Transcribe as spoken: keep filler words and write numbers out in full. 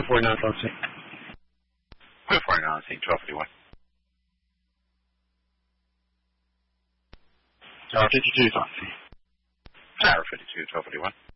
nine forty-nine, twelve C. nine forty-nine, C, twelve fifty-one. Tower fifty-two, twelve C. Tower fifty-two, twelve fifty-one.